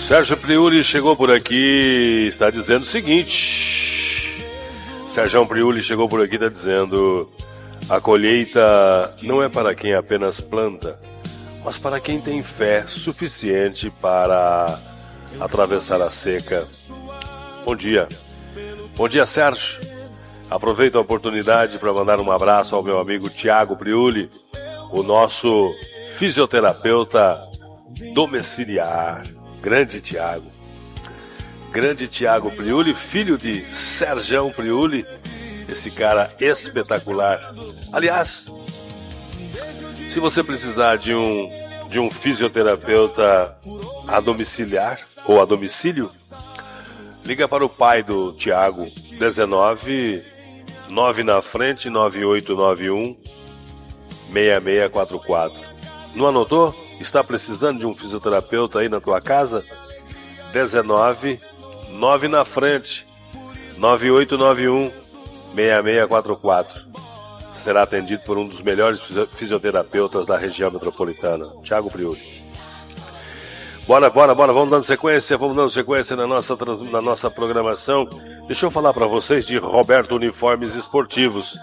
Sérgio Priuli chegou por aqui, está dizendo o seguinte. Sérgio Priuli chegou por aqui, está dizendo: a colheita não é para quem apenas planta, mas para quem tem fé suficiente para atravessar a seca. Bom dia. Bom dia, Sérgio. Aproveito a oportunidade para mandar um abraço ao meu amigo Tiago Priuli, o nosso fisioterapeuta domiciliar. Grande Tiago Priuli, filho de Sérgio Priuli, esse cara espetacular. Aliás, se você precisar de um fisioterapeuta a domiciliar ou a domicílio, liga para o pai do Tiago, 19 9 na frente, 9891 6644. Não anotou? Está precisando de um fisioterapeuta aí na tua casa? 19 9 na frente, 9891 6644. Será atendido por um dos melhores fisioterapeutas da região metropolitana, Tiago Priuli. Bora, vamos dando sequência na nossa programação. Deixa eu falar para vocês de Roberto Uniformes Esportivos.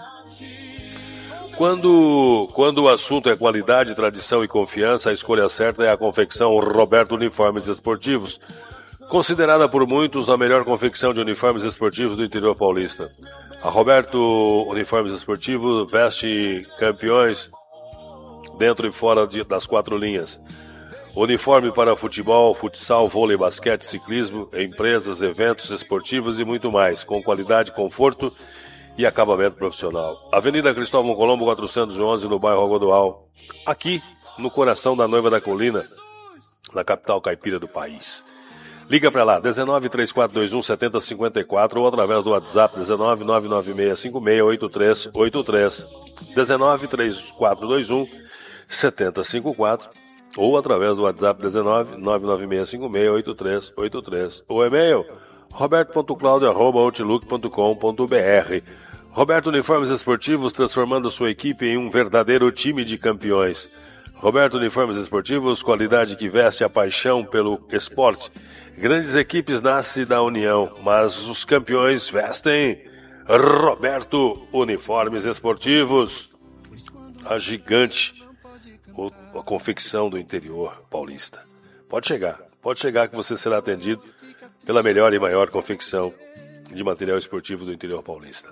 Quando o assunto é qualidade, tradição e confiança, a escolha certa é a confecção Roberto Uniformes Esportivos, considerada por muitos a melhor confecção de uniformes esportivos do interior paulista. A Roberto Uniformes Esportivos veste campeões dentro e fora das quatro linhas. Uniforme para futebol, futsal, vôlei, basquete, ciclismo, empresas, eventos esportivos e muito mais, com qualidade, conforto e acabamento profissional. Avenida Cristóvão Colombo, 411, no bairro Algodoal, aqui no coração da Noiva da Colina, na capital caipira do país. Liga para lá, 19 3421 7054 ou através do WhatsApp 19 99656 8383, 19 3421 7054 ou através do WhatsApp 19 99656 8383, ou e-mail roberto.claudio@outlook.com.br. Roberto Uniformes Esportivos, transformando sua equipe em um verdadeiro time de campeões. Roberto Uniformes Esportivos, qualidade que veste a paixão pelo esporte. Grandes equipes nascem da união, mas os campeões vestem. Roberto Uniformes Esportivos, a gigante, a confecção do interior paulista. Pode chegar que você será atendido pela melhor e maior confecção de material esportivo do interior paulista.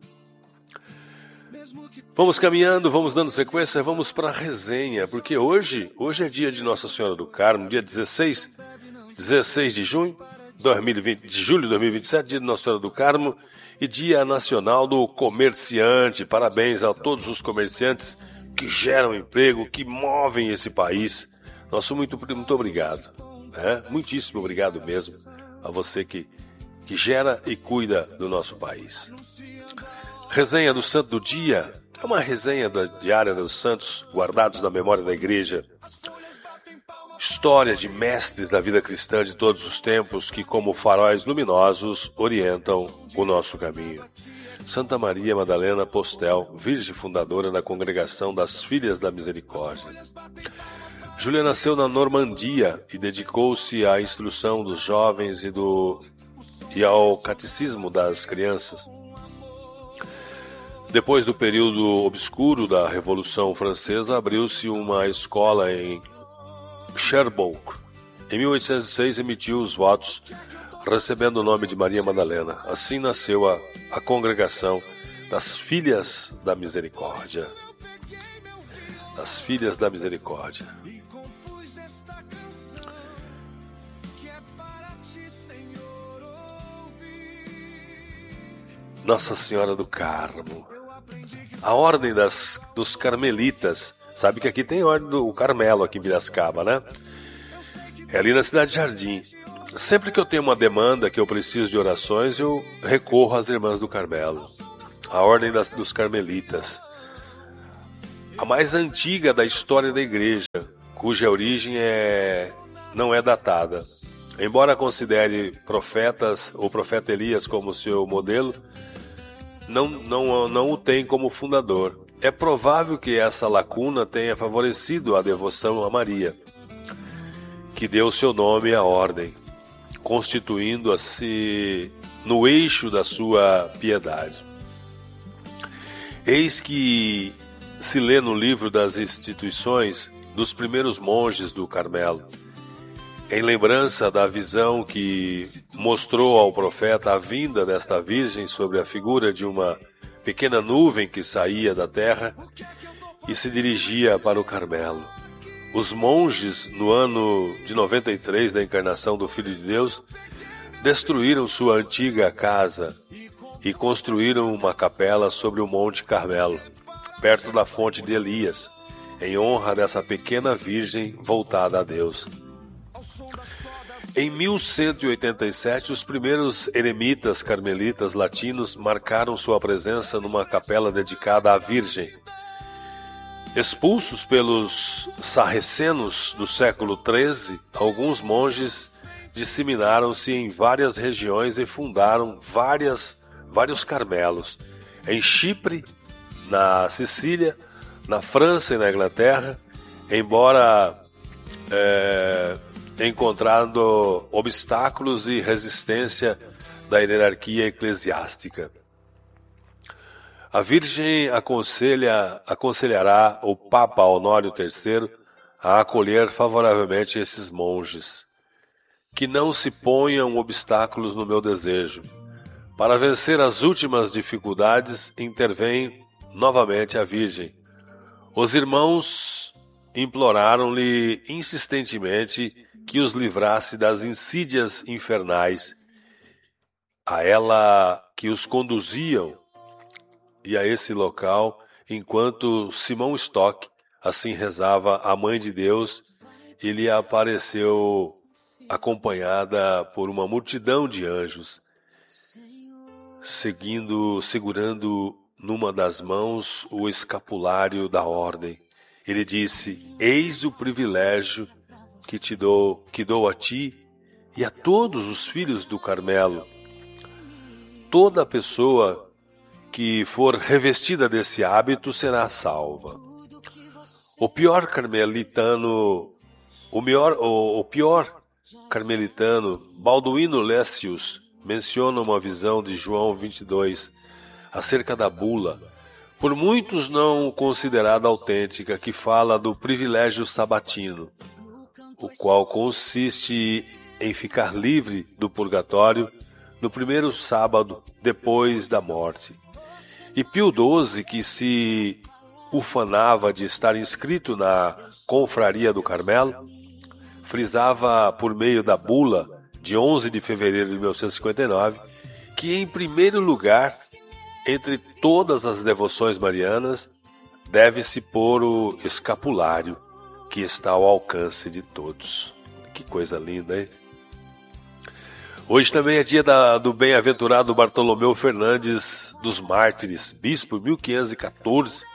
Vamos caminhando, vamos dando sequência, vamos para a resenha, porque hoje é dia de Nossa Senhora do Carmo, dia 16 de julho de 2027, dia de Nossa Senhora do Carmo e dia nacional do comerciante. Parabéns a todos os comerciantes que geram emprego, que movem esse país. Nosso muito obrigado, muitíssimo obrigado mesmo a você que gera e cuida do nosso país. Resenha do Santo do Dia é uma resenha diária dos santos guardados na memória da igreja. História de mestres da vida cristã de todos os tempos que, como faróis luminosos, orientam o nosso caminho. Santa Maria Madalena Postel, virgem fundadora da Congregação das Filhas da Misericórdia. Júlia nasceu na Normandia e dedicou-se à instrução dos jovens e ao catecismo das crianças. Depois do período obscuro da Revolução Francesa, abriu-se uma escola em Cherbourg. Em 1806 emitiu os votos, recebendo o nome de Maria Madalena. Assim nasceu a Congregação das Filhas da Misericórdia. Das Filhas da Misericórdia. Nossa Senhora do Carmo. A ordem dos Carmelitas. Sabe que aqui tem a ordem do Carmelo, aqui em Piracicaba, né? É ali na Cidade Jardim. Sempre que eu tenho uma demanda, que eu preciso de orações, eu recorro às Irmãs do Carmelo. A ordem dos Carmelitas. A mais antiga da história da igreja, cuja origem não é datada. Embora considere profetas, o profeta Elias como seu modelo, não o tem como fundador. É provável que essa lacuna tenha favorecido a devoção a Maria, que deu seu nome à ordem. constituindo-se no eixo da sua piedade. Eis que se lê no livro das instituições dos primeiros monges do Carmelo, em lembrança da visão que mostrou ao profeta a vinda desta virgem sobre a figura de uma pequena nuvem que saía da terra e se dirigia para o Carmelo. Os monges, no ano de 93 da encarnação do Filho de Deus, destruíram sua antiga casa e construíram uma capela sobre o Monte Carmelo, perto da fonte de Elias, em honra dessa pequena virgem voltada a Deus. Em 1187, os primeiros eremitas carmelitas latinos marcaram sua presença numa capela dedicada à Virgem. Expulsos pelos sarracenos do século XIII, alguns monges disseminaram-se em várias regiões e fundaram vários carmelos, em Chipre, na Sicília, na França e na Inglaterra, embora encontrando obstáculos e resistência da hierarquia eclesiástica. A Virgem aconselhará o Papa Honório III a acolher favoravelmente esses monges. Que não se ponham obstáculos no meu desejo. Para vencer as últimas dificuldades, intervém novamente a Virgem. Os irmãos imploraram-lhe insistentemente que os livrasse das insídias infernais, a ela que os conduziam e a esse local, enquanto Simão Stock assim rezava a Mãe de Deus, e lhe apareceu acompanhada por uma multidão de anjos, segurando numa das mãos o escapulário da ordem. Ele disse: eis o privilégio que dou a ti e a todos os filhos do Carmelo. Toda pessoa que for revestida desse hábito será salva. O pior carmelitano, Balduino Lessius, menciona uma visão de João 22 acerca da bula, por muitos não considerada autêntica, que fala do privilégio sabatino, o qual consiste em ficar livre do purgatório no primeiro sábado depois da morte. E Pio XII, que se ufanava de estar inscrito na Confraria do Carmelo, frisava por meio da bula de 11 de fevereiro de 1959 que, em primeiro lugar, entre todas as devoções marianas, deve-se pôr o escapulário, que está ao alcance de todos. Que coisa linda, hein? Hoje também é dia do bem-aventurado Bartolomeu Fernandes dos Mártires, bispo, 1514.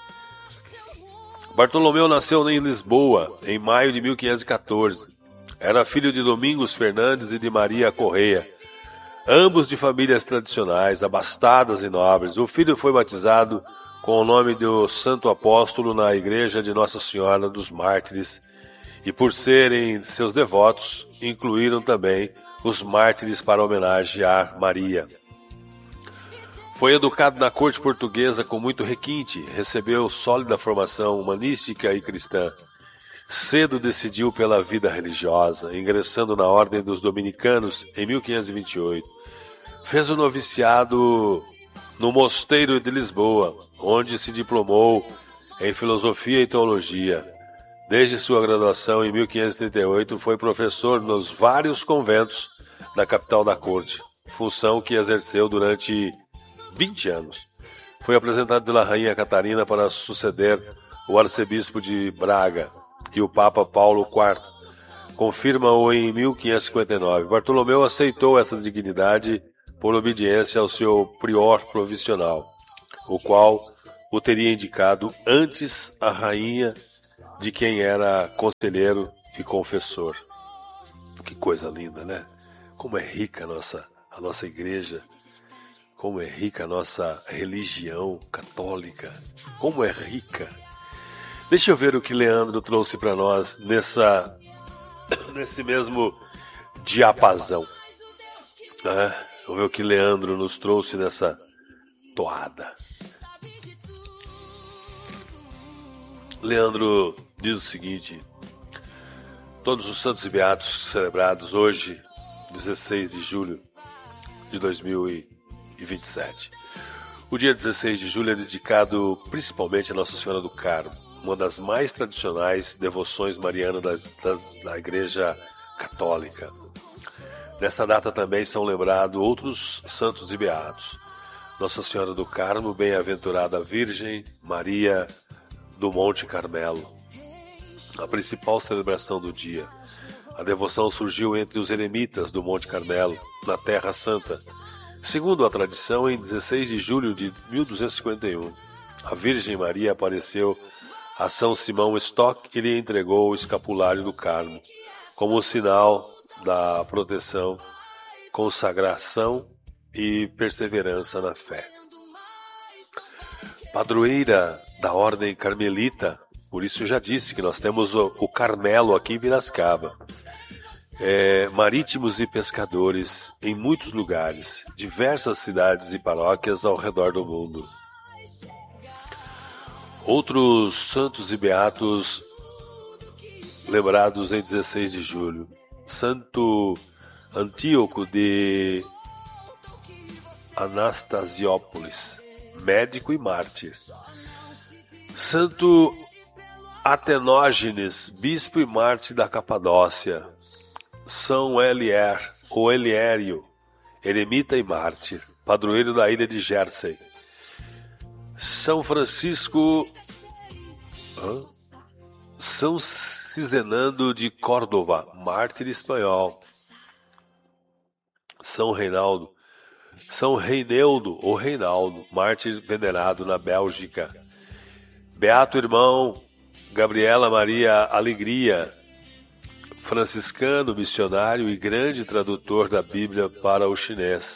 Bartolomeu nasceu em Lisboa, em maio de 1514. Era filho de Domingos Fernandes e de Maria Correia, ambos de famílias tradicionais, abastadas e nobres. O filho foi batizado com o nome do santo apóstolo na igreja de Nossa Senhora dos Mártires, e por serem seus devotos, incluíram também os mártires para homenagear Maria. Foi educado na corte portuguesa com muito requinte, recebeu sólida formação humanística e cristã. Cedo decidiu pela vida religiosa, ingressando na Ordem dos Dominicanos em 1528. Fez o noviciado no Mosteiro de Lisboa, onde se diplomou em Filosofia e Teologia. Desde sua graduação em 1538, foi professor nos vários conventos da capital da corte, função que exerceu durante 20 anos. Foi apresentado pela Rainha Catarina para suceder o arcebispo de Braga e o Papa Paulo IV. Confirma-o em 1559. Bartolomeu aceitou essa dignidade por obediência ao seu prior provincial, o qual o teria indicado antes a rainha, de quem era conselheiro e confessor. Que coisa linda, né? Como é rica a nossa igreja, como é rica a nossa religião católica, como é rica. Deixa eu ver o que Leandro trouxe para nesse mesmo diapasão. Vamos ver o que Leandro nos trouxe nessa toada. Leandro diz o seguinte: todos os santos e beatos celebrados hoje, 16 de julho de 2027. O dia 16 de julho é dedicado principalmente a Nossa Senhora do Carmo, uma das mais tradicionais devoções marianas da Igreja Católica. Nesta data também são lembrados outros santos e beatos: Nossa Senhora do Carmo, Bem-aventurada Virgem Maria do Monte Carmelo. A principal celebração do dia. A devoção surgiu entre os eremitas do Monte Carmelo, na Terra Santa. Segundo a tradição, em 16 de julho de 1251, a Virgem Maria apareceu a São Simão Stock e lhe entregou o escapulário do Carmo, como sinal da proteção, consagração e perseverança na fé. Padroeira da Ordem Carmelita, por isso eu já disse que nós temos o Carmelo aqui em Piracicaba. Marítimos e pescadores em muitos lugares, diversas cidades e paróquias ao redor do mundo. Outros santos e beatos lembrados em 16 de julho. Santo Antíoco de Anastasiópolis, médico e mártir. Santo Atenógenes, bispo e mártir da Capadócia. São Elier, ou Eliério, eremita e mártir, padroeiro da ilha de Jersey. São Francisco, São Cizenando de Córdova, mártir espanhol. São Reineudo ou Reinaldo, mártir venerado na Bélgica. Beato irmão Gabriela Maria Alegria, franciscano, missionário e grande tradutor da Bíblia para o chinês.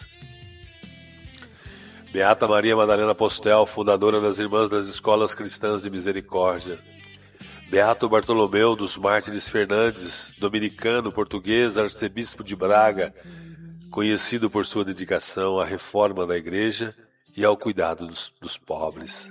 Beata Maria Madalena Postel, fundadora das Irmãs das Escolas Cristãs de Misericórdia. Beato Bartolomeu dos Mártires Fernandes, dominicano, português, arcebispo de Braga, conhecido por sua dedicação à reforma da igreja e ao cuidado dos pobres.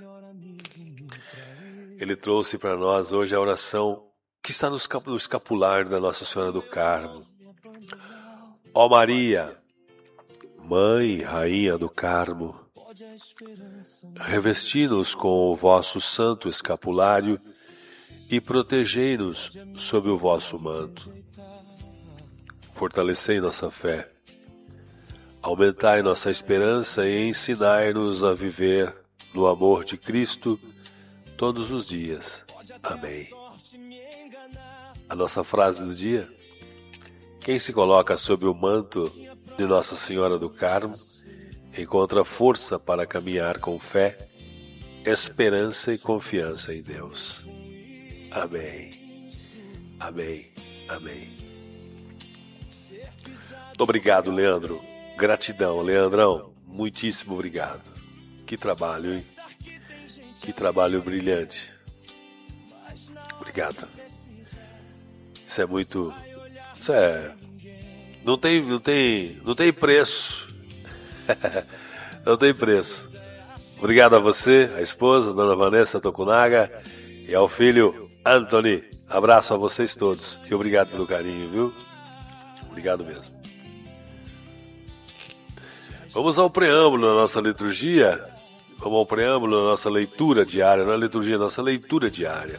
Ele trouxe para nós hoje a oração que está no escapulário da Nossa Senhora do Carmo. Ó Maria, Mãe e Rainha do Carmo, revesti-nos com o vosso santo escapulário e protegei-nos sob o vosso manto. Fortalecei nossa fé, aumentai nossa esperança e ensinai-nos a viver no amor de Cristo todos os dias. Amém. A nossa frase do dia: quem se coloca sob o manto de Nossa Senhora do Carmo encontra força para caminhar com fé, esperança e confiança em Deus. Amém. Amém. Amém. Muito obrigado, Leandro. Gratidão, Leandrão. Muitíssimo obrigado. Que trabalho, hein? Que trabalho brilhante. Obrigado. Isso é muito... Isso é... Não tem preço. Não tem preço. Obrigado a você, a esposa, Dona Vanessa Tokunaga, e ao filho Anthony. Abraço a vocês todos. E obrigado pelo carinho, viu? Obrigado mesmo. Vamos ao preâmbulo da nossa liturgia. Vamos ao preâmbulo da nossa leitura diária. Na liturgia, nossa leitura diária.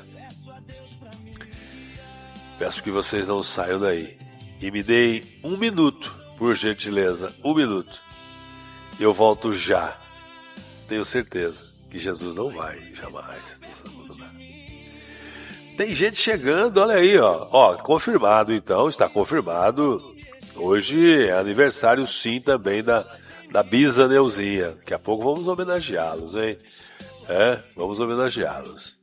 Peço que vocês não saiam daí. E me deem 1 minuto, por gentileza. 1 minuto. Eu volto já. Tenho certeza que Jesus não vai jamais nos abandonar. Tem gente chegando, olha aí, ó. Confirmado então, está confirmado. Hoje é aniversário sim também da Bisa Neuzinha. Daqui a pouco vamos homenageá-los, hein? Vamos homenageá-los.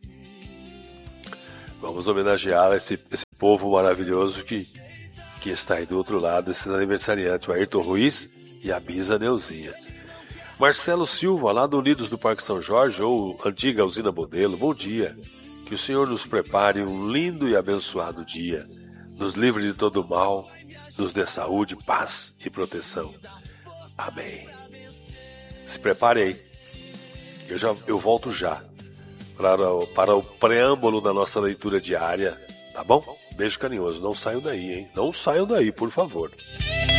Vamos homenagear esse povo maravilhoso que está aí do outro lado, esses aniversariantes, o Ayrton Ruiz e a Bisa Neuzinha. Marcelo Silva, lá do Unidos do Parque São Jorge, ou antiga usina Modelo, bom dia. Que o Senhor nos prepare um lindo e abençoado dia, nos livre de todo mal, nos dê saúde, paz e proteção. Amém. Se prepare aí. Eu volto já para o preâmbulo da nossa leitura diária, tá bom? Beijo carinhoso. Não saiam daí, hein? Não saiam daí, por favor.